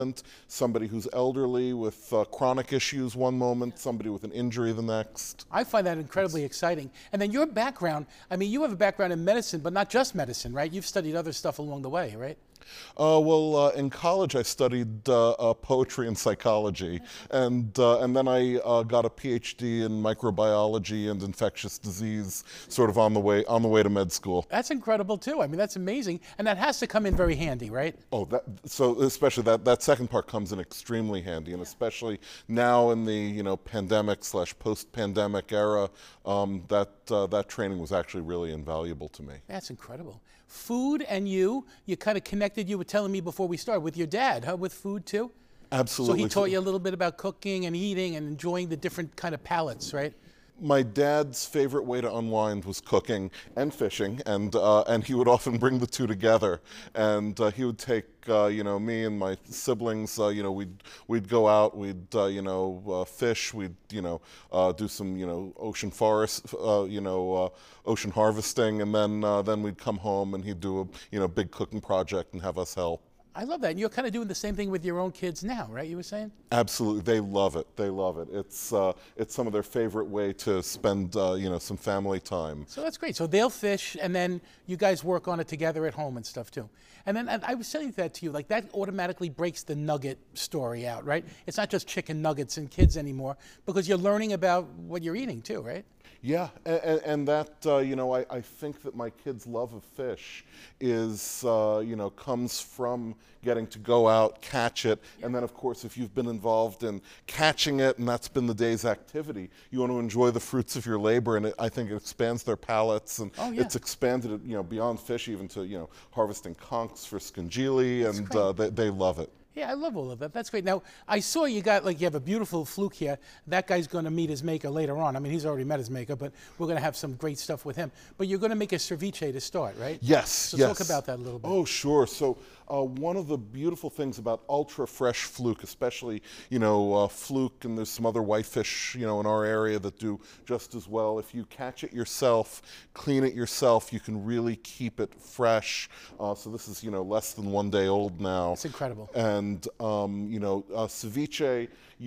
somebody who's elderly with chronic issues one moment, somebody with an injury the next. I find that incredibly exciting. And then your background, I mean, you have a background in medicine, but not just medicine, right? You've studied other stuff along the way, right? In college I studied poetry and psychology, and then I got a PhD in microbiology and infectious disease, sort of on the way to med school. That's incredible too. I mean, that's amazing, and that has to come in very handy, right? Oh, so especially that second part comes in extremely handy, and especially now in the pandemic / post-pandemic era, that training was actually really invaluable to me. That's incredible. Food and you kind of connected, you were telling me before we started, with your dad, huh? With food too? Absolutely. So he taught you a little bit about cooking and eating and enjoying the different kind of palates, right? My dad's favorite way to unwind was cooking and fishing, and he would often bring the two together. And he would take me and my siblings. We'd go out, we'd fish, we'd do some ocean forest, ocean harvesting, and then we'd come home and he'd do a big cooking project and have us help. I love that. And you're kind of doing the same thing with your own kids now, right? You were saying? Absolutely, they love it. They love it. It's some of their favorite way to spend some family time. So that's great. So they'll fish, and then you guys work on it together at home and stuff too. And then I was saying that to you, like that automatically breaks the nugget story out, right? It's not just chicken nuggets and kids anymore, because you're learning about what you're eating too, right? Yeah, and that I think that my kids' love of fish is comes from getting to go out, catch it, and then of course if you've been involved in catching it and that's been the day's activity, you want to enjoy the fruits of your labor, and I think it expands their palates, and it's expanded it beyond fish even to harvesting conchs for scungili, and they love it. Yeah, I love all of that. That's great. Now, I saw you have a beautiful fluke here. That guy's going to meet his maker later on. I mean, he's already met his maker, but we're going to have some great stuff with him. But you're going to make a ceviche to start, right? Yes, so yes. Talk about that a little bit. Oh, sure. So one of the beautiful things about ultra fresh fluke, especially, fluke, and there's some other whitefish, in our area that do just as well. If you catch it yourself, clean it yourself, you can really keep it fresh. So this is, less than 1 day old now. It's incredible. And, ceviche,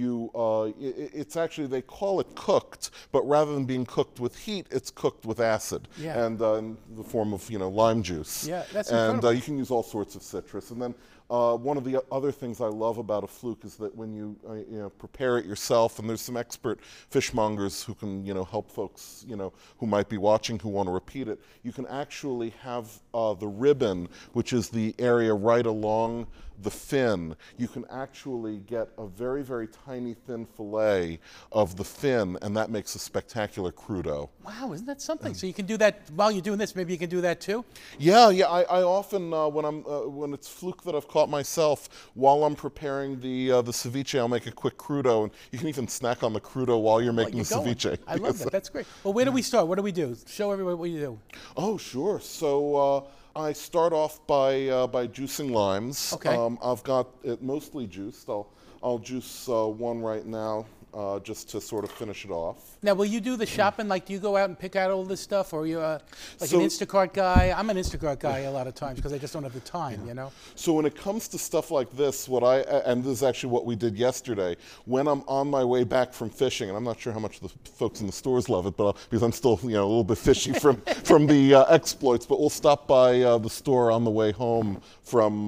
it's actually, they call it cooked, but rather than being cooked with heat, it's cooked with acid. Yeah. And in the form of, lime juice. Yeah, that's incredible. And you can use all sorts of citrus. And then one of the other things I love about a fluke is that when you prepare it yourself, and there's some expert fishmongers who can help folks who might be watching who want to repeat it, you can actually have the ribbon, which is the area right along the fin. You can actually get a very, very tiny thin fillet of the fin, and that makes a spectacular crudo. Wow, isn't that something? So you can do that while you're doing this. Maybe you can do that too? Yeah. I often, when it's fluke that I've caught myself, while I'm preparing the ceviche, I'll make a quick crudo, and you can even snack on the crudo while you're making the ceviche. I love that. That's great. Well, where do we start? What do we do? Show everybody what you do. Oh, sure. So I start off by juicing limes. Okay. I've got it mostly juiced. I'll juice one right now, just to sort of finish it off. Now, will you do the shopping? Like, do you go out and pick out all this stuff, or are you an Instacart guy? I'm an Instacart guy a lot of times because I just don't have the time, So when it comes to stuff like this, and this is actually what we did yesterday, when I'm on my way back from fishing, and I'm not sure how much the folks in the stores love it, but because I'm still a little bit fishy from the exploits, but we'll stop by the store on the way home from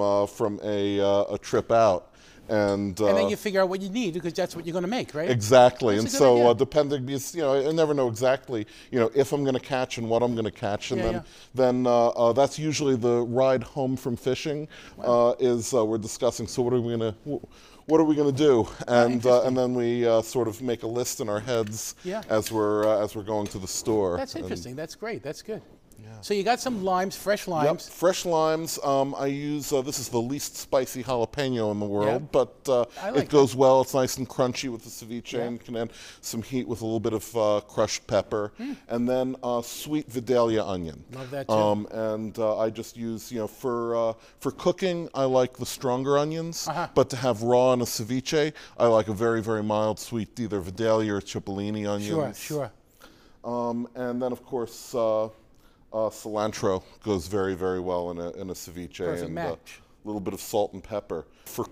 a trip out. And then you figure out what you need, because that's what you're going to make, right? Exactly. That's and so depending, because I never know exactly if I'm going to catch and what I'm going to catch, and then that's usually the ride home from fishing. Wow. Is we're discussing. So what are we going to do? And then we sort of make a list in our heads as we're going to the store. That's interesting. That's great. That's good. Yeah. So you got some limes, fresh limes. Yep, fresh limes. I use, this is the least spicy jalapeno in the world, but it goes well. It's nice and crunchy with the ceviche, and can add some heat with a little bit of crushed pepper. And then sweet Vidalia onion. Love that too. And I just use, for cooking, I like the stronger onions, but to have raw in a ceviche, I like a very, very mild sweet, either Vidalia or Cipollini onions. Sure. And then, of course, cilantro goes very, very well in a ceviche. Perfect match. A little bit of salt and pepper. For